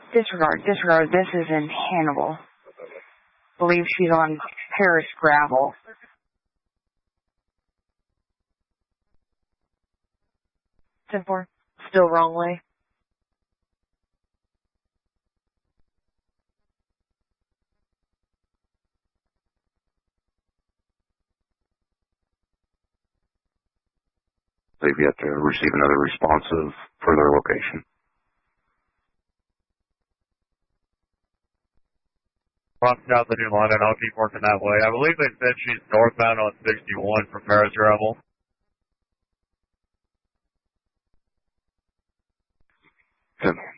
Disregard. This is in Hannibal. Believe she's on Paris Gravel. 10-4. Still wrong way. They've yet to receive another response of further location. Crossed out the new line, and I'll keep working that way. I believe they said she's northbound on 61 for Paris Gravel. 10.